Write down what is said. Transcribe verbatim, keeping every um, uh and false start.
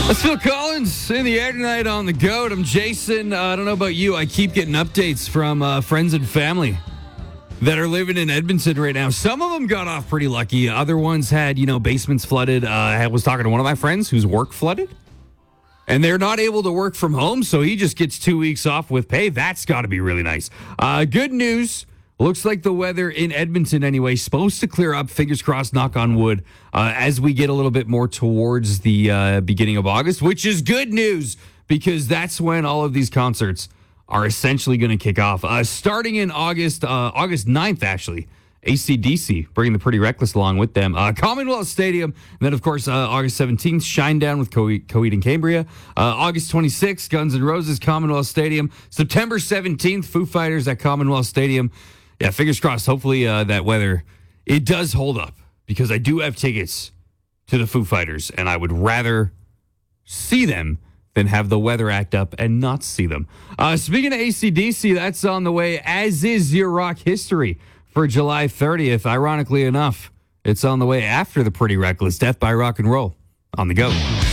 That's Phil Collins in the air tonight on The GOAT. I'm Jason. Uh, I don't know about you. I keep getting updates from uh, friends and family that are living in Edmonton right now. Some of them got off pretty lucky. Other ones had, you know, basements flooded. Uh, I was talking to one of my friends whose work flooded, and they're not able to work from home, so he just gets two weeks off with pay. That's got to be really nice. Uh, good news. Looks like the weather in Edmonton, anyway, supposed to clear up. Fingers crossed, knock on wood, uh, as we get a little bit more towards the uh, beginning of August, which is good news because that's when all of these concerts are essentially going to kick off. Uh, starting in August, uh, August ninth, actually, A C D C, bringing the Pretty Reckless along with them. Uh, Commonwealth Stadium, and then, of course, uh, August seventeenth, Shinedown with Co- Coheed and Cambria. Uh, August twenty-sixth, Guns N' Roses, Commonwealth Stadium. September seventeenth, Foo Fighters at Commonwealth Stadium. Yeah, fingers crossed. Hopefully uh, that weather, it does hold up because I do have tickets to the Foo Fighters, and I would rather see them than have the weather act up and not see them. Uh, speaking of A C D C, that's on the way, as is your rock history for July thirtieth. Ironically enough, it's on the way after the Pretty Reckless Death by Rock and Roll on The GOAT.